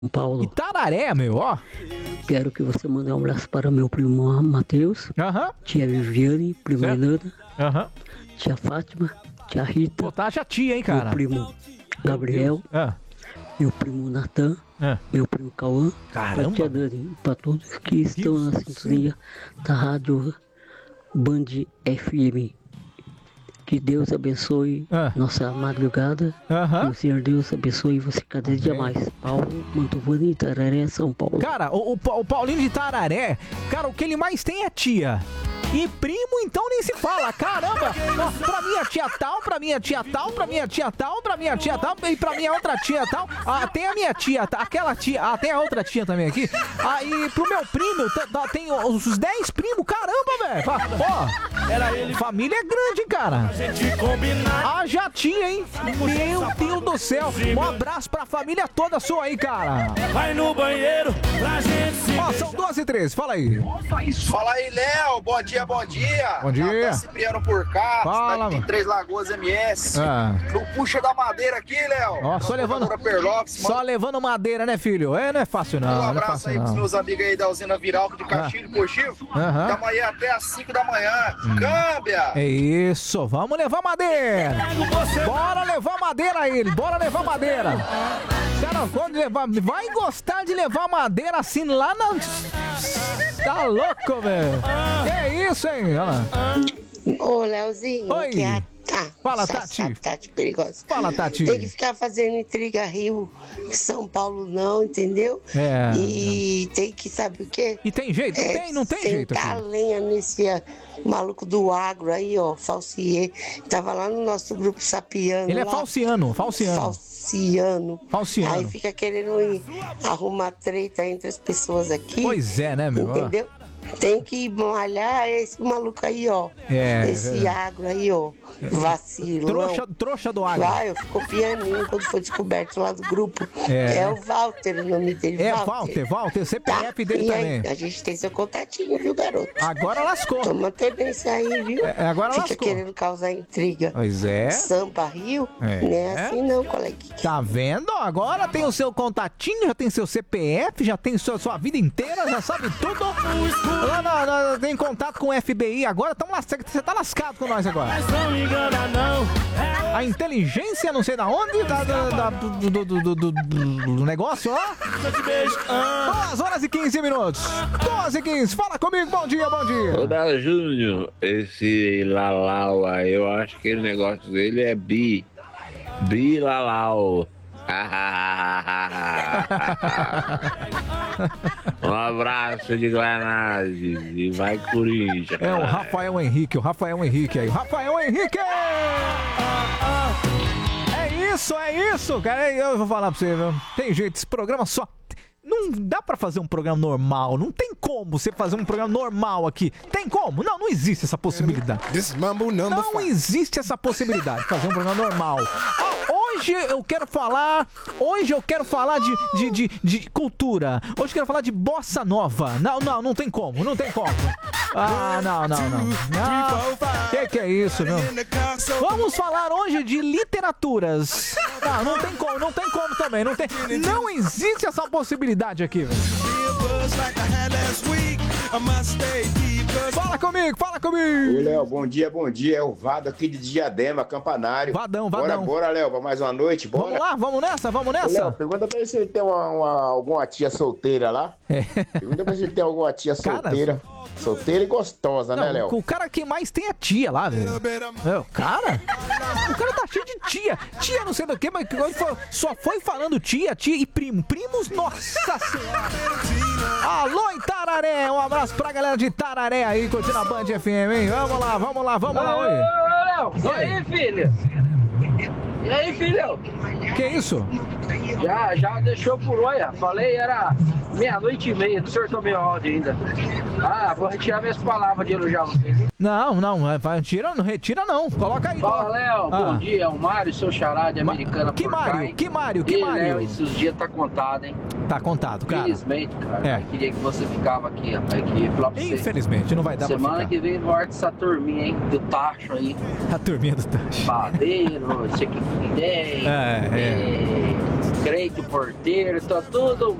Paulo. Itararé, meu, ó. Quero que você mande um abraço para meu primo Matheus, tia Viviane, prima Helena, tia Fátima, tia Rita. Pô, tá já tia, hein, cara? Meu primo Gabriel, meu primo Natan, meu primo Cauã, Caramba. pra tia Dani, pra todos que estão na sintonia da rádio Band FM. Que Deus abençoe nossa madrugada. Que o Senhor Deus abençoe você cada dia mais. Paulo Mantovani, Itararé, São Paulo. Cara, o Paulinho de Itararé, cara, o que ele mais tem é tia. E primo, então nem se fala. Caramba! Ó, pra minha tia tal, pra minha tia tal, pra minha tia tal, pra minha tia tal, e pra minha outra tia tal. Ah, tem a minha tia, aquela tia. Ah, tem a outra tia também aqui. E pro meu primo, tem os 10 primos. Caramba, velho! Ó, família é grande, hein, cara? Haja tia, hein? Meu Deus do céu! Um abraço pra família toda sua aí, cara! Vai no banheiro pra gente. Ó, são 12h13, fala aí. Fala aí, Léo. Bom dia, bom dia. Bom dia. Tá Cipriano por cá, Fala, cidade de Três Lagoas MS. No Puxa da Madeira aqui, Léo. Ó, só levando madeira, né, filho? Não é fácil não. Um abraço aí pros meus amigos aí da usina Viralco de Caxias do Pochivo. Da manhã até às 5 da manhã. Câmbia! É isso, vamos levar madeira. Bora levar madeira aí, bora levar madeira. Cara, quando levar, vai gostar de levar madeira assim lá na... Tá louco, velho. Que isso, hein? Olha lá. Ô, Leozinho. Oi. Que é Fala, Tati. Tati perigosa. Fala, Tati. Tem que ficar fazendo intriga Rio, São Paulo não, entendeu? E tem que, sabe o quê? E tem jeito? Não tem jeito. Sentar a lenha nesse maluco do agro aí, ó, Falsier. Tava lá no nosso grupo Sapiano. Ele é lá. falciano. Aí fica querendo arrumar treta entre as pessoas aqui. Pois é, né, meu? Entendeu? Tem que malhar esse maluco aí, ó. Esse agro aí, ó. Vacilão. Trouxa do agro. Vai, eu fico pianinho quando foi descoberto lá do grupo. É o Walter, o nome dele. Walter, CPF dele também. A gente tem seu contatinho, viu, garoto? Agora lascou. Toma tendência aí, viu? Agora Fica lascou. querendo causar intriga. Pois é. Sampa Rio, não é assim não, coleguinha. Tá vendo? Agora tem o seu contatinho, já tem seu CPF, já tem sua vida inteira, já sabe tudo. Lá tem contato com o FBI agora, você tá lascado com nós agora. A inteligência, não sei da onde, do negócio lá. 2h15. 12h15, fala comigo, bom dia. Ô, da Júnior, esse Lalau aí, eu acho que o negócio dele é Lalau. Um abraço de Granades e vai Corinthians. É o Rafael Henrique aí. Rafael Henrique! É isso, cara. Eu vou falar pra você, viu? Tem jeito, esse programa só... Não dá pra fazer um programa normal. Não tem como você fazer um programa normal aqui. Tem como? Não existe essa possibilidade. Não existe essa possibilidade de fazer um programa normal. Hoje eu quero falar de cultura. Hoje eu quero falar de bossa nova. Não tem como. Não. Que é isso, não? Vamos falar hoje de literaturas. Não tem como também. Não existe essa possibilidade aqui, velho. Fala comigo. Oi, Léo, bom dia. É o Vado aqui de Diadema, Campanário. Vadão. Bora, Léo, pra mais uma noite, bora. Vamos lá, vamos nessa. Léo, pergunta pra ele se ele tem alguma tia solteira lá. Pergunta pra ele se ele tem alguma tia solteira. Solteira e gostosa, né, Léo? O cara que mais tem é tia lá, velho. O cara tá cheio de tia. Tia não sei do que, mas só foi falando tia e primo. Primos, nossa senhora. Alô, Itararé. Um abraço pra galera de Itararé aí, curtindo a Band FM, hein? Vamos lá, oi. Léo, e aí, filho? E aí, filho? Que isso? Já deixou por olha. Falei, era 00:30. Não acertou meu áudio ainda. Vou retirar minhas palavras de elogiar vocês. Não retira não. Coloca aí. Fala, Léo, bom dia. O Mário, seu xará de Americana. Que Mário? Léo, esses dias tá contado, hein? Tá contado, cara. Infelizmente, cara. Eu queria que você ficava aqui, rapaz. Queria falar pra você. Infelizmente, não vai dar Semana pra ficar. que vem volta essa turminha, hein? Do tacho aí. A turminha do tacho. Padeiro, sei que ideia. crente porteiro, tá tudo